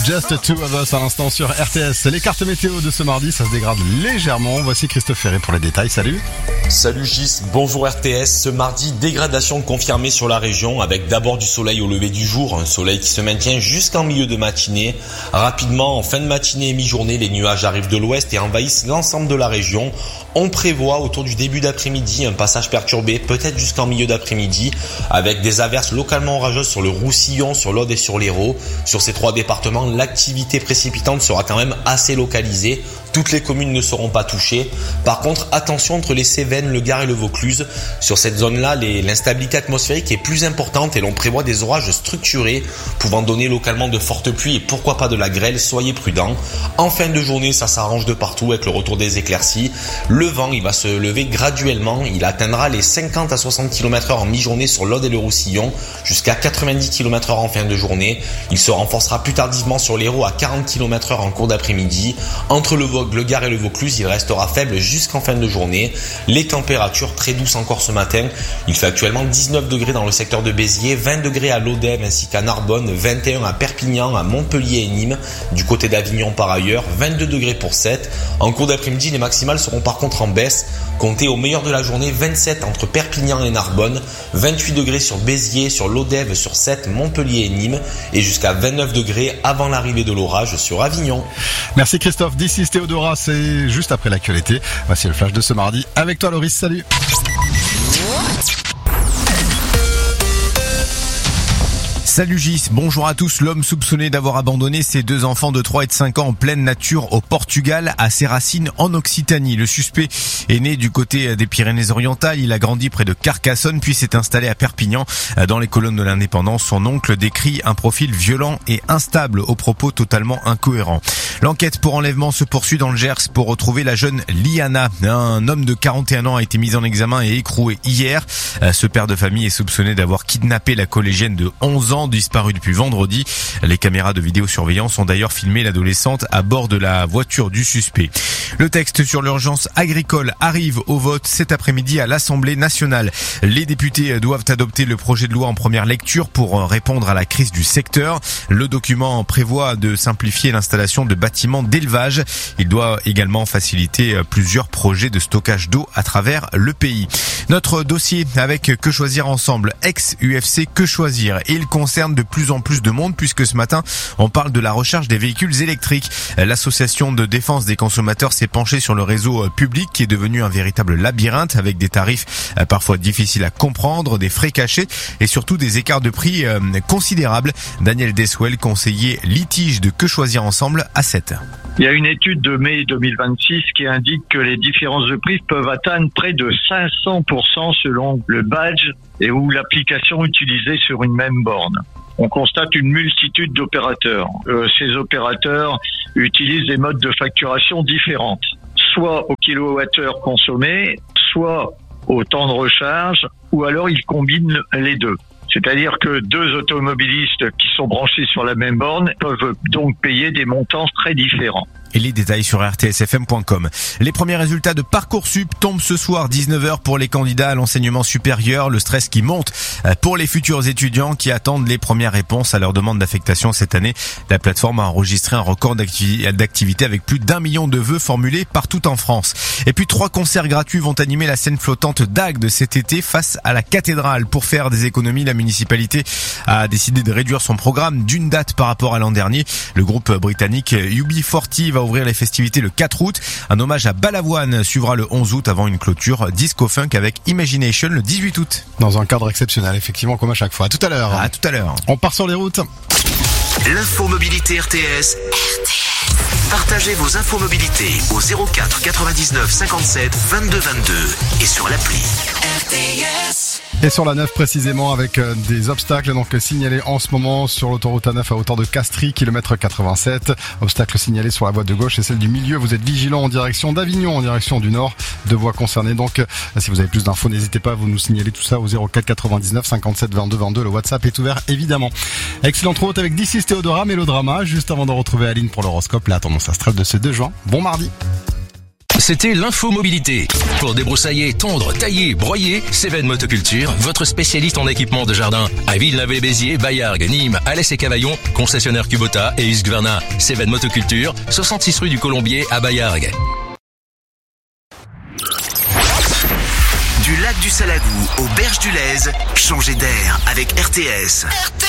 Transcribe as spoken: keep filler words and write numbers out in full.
Just Two of Us à l'instant sur R T S. Les cartes météo de ce mardi, ça se dégrade légèrement. Voici Christophe Ferré pour les détails. Salut. Salut Gis, bonjour R T S. Ce mardi, dégradation confirmée sur la région avec d'abord du soleil au lever du jour. Un soleil qui se maintient jusqu'en milieu de matinée. Rapidement, en fin de matinée et mi-journée, les nuages arrivent de l'ouest et envahissent l'ensemble de la région. On prévoit autour du début d'après-midi un passage perturbé, peut-être jusqu'en milieu d'après-midi, avec des averses localement orageuses sur le Roussillon, sur l'Aude et sur l'Hérault. Sur ces trois départements, l'activité précipitante sera quand même assez localisée. Toutes les communes ne seront pas touchées. Par contre, attention entre les Cévennes, le Gard et le Vaucluse. Sur cette zone-là, les, l'instabilité atmosphérique est plus importante et l'on prévoit des orages structurés pouvant donner localement de fortes pluies et pourquoi pas de la grêle. Soyez prudents. En fin de journée, ça s'arrange de partout avec le retour des éclaircies. Le vent, il va se lever graduellement. Il atteindra les cinquante à soixante kilomètres heure en mi-journée sur l'Aude et le Roussillon, jusqu'à quatre-vingt-dix kilomètres heure en fin de journée. Il se renforcera plus tardivement sur l'Hérault à quarante kilomètres heure en cours d'après-midi. Entre le le Gard et le Vaucluse, il restera faible jusqu'en fin de journée. Les températures très douces encore ce matin. Il fait actuellement dix-neuf degrés dans le secteur de Béziers, vingt degrés à Lodève ainsi qu'à Narbonne, vingt et un à Perpignan, à Montpellier et Nîmes. Du côté d'Avignon par ailleurs, vingt-deux degrés pour Sète. En cours d'après-midi, les maximales seront par contre en baisse. Comptez au meilleur de la journée vingt-sept entre Perpignan et Narbonne, vingt-huit degrés sur Béziers, sur Lodève, sur Sète, Montpellier et Nîmes et jusqu'à vingt-neuf degrés avant l'arrivée de l'orage sur Avignon. Merci Christophe. D'ici Théodora, c'est juste après l'actualité. Voici le flash de ce mardi. Avec toi Loris, salut. Salut Gis, bonjour à tous. L'homme soupçonné d'avoir abandonné ses deux enfants de trois et de cinq ans en pleine nature au Portugal a ses racines en Occitanie. Le suspect est né du côté des Pyrénées-Orientales. Il a grandi près de Carcassonne puis s'est installé à Perpignan dans les colonnes de l'Indépendance. Son oncle décrit un profil violent et instable aux propos totalement incohérents. L'enquête pour enlèvement se poursuit dans le Gers pour retrouver la jeune Liana. Un homme de quarante et un ans a été mis en examen et écroué hier. Ce père de famille est soupçonné d'avoir kidnappé la collégienne de onze ans disparue depuis vendredi. Les caméras de vidéosurveillance ont d'ailleurs filmé l'adolescente à bord de la voiture du suspect. Le texte sur l'urgence agricole arrive au vote cet après-midi à l'Assemblée nationale. Les députés doivent adopter le projet de loi en première lecture pour répondre à la crise du secteur. Le document prévoit de simplifier l'installation de bâtiments d'élevage. Il doit également faciliter plusieurs projets de stockage d'eau à travers le pays. Notre dossier avec Que choisir ensemble, ex-U F C Que choisir. Il concerne de plus en plus de monde puisque ce matin, on parle de la recharge des véhicules électriques. L'association de défense des consommateurs s'est penchée sur le réseau public qui est devenu un véritable labyrinthe avec des tarifs parfois difficiles à comprendre, des frais cachés et surtout des écarts de prix considérables. Daniel Deswell, conseiller litige de Que choisir ensemble à Sète. Il y a une étude de mai deux mille vingt-six qui indique que les différences de prix peuvent atteindre près de cinq cents pour cent selon le badge et ou l'application utilisée sur une même borne. On constate une multitude d'opérateurs. Euh, ces opérateurs utilisent des modes de facturation différentes, soit au kilowattheure consommé, soit au temps de recharge, ou alors ils combinent les deux. C'est-à-dire que deux automobilistes qui sont branchés sur la même borne peuvent donc payer des montants très différents. Et les détails sur r t s f m point com. Les premiers résultats de Parcoursup tombent ce soir, dix-neuf heures pour les candidats à l'enseignement supérieur. Le stress qui monte pour les futurs étudiants qui attendent les premières réponses à leur demande d'affectation cette année. La plateforme a enregistré un record d'activité avec plus d'un million de vœux formulés partout en France. Et puis trois concerts gratuits vont animer la scène flottante d'Agde cet été face à la cathédrale. Pour faire des économies, la municipalité a décidé de réduire son programme d'une date par rapport à l'an dernier. Le groupe britannique U B quarante va ouvrir les festivités le quatre août. Un hommage à Balavoine suivra le onze août avant une clôture disco-funk avec Imagination le dix-huit août. Dans un cadre exceptionnel, effectivement, comme à chaque fois. À tout à l'heure. À tout à l'heure. On part sur les routes. L'info mobilité R T S. R T S. Partagez vos infos mobilité au zéro quatre quatre-vingt-dix-neuf cinquante-sept vingt-deux vingt-deux et sur l'appli R T S. Et sur la neuf précisément avec euh, des obstacles donc signalés en ce moment sur l'autoroute A neuf à hauteur de Castries, kilomètre quatre-vingt-sept. Obstacles signalés sur la voie de gauche et celle du milieu. Vous êtes vigilants en direction d'Avignon, en direction du nord. Deux voies concernées. Donc euh, si vous avez plus d'infos, n'hésitez pas à vous nous signaler tout ça au zéro quatre quatre-vingt-dix-neuf cinquante-sept vingt-deux vingt-deux. Le WhatsApp est ouvert évidemment. Excellente route avec d'ici Théodora, Mélodrama. Juste avant de retrouver Aline pour l'horoscope. Là, tendance astrale de ce deux juin. Bon mardi. C'était l'info mobilité. Pour débroussailler, tondre, tailler, broyer, Cévennes Motoculture, votre spécialiste en équipement de jardin. À Villeneuve-les-Béziers, Baillargues, Nîmes, Alès et Cavaillon, concessionnaire Kubota et Husqvarna. Cévennes Motoculture, soixante-six rue du Colombier à Baillargues. Du lac du Salagou aux berges du Lèze, changez d'air avec R T S.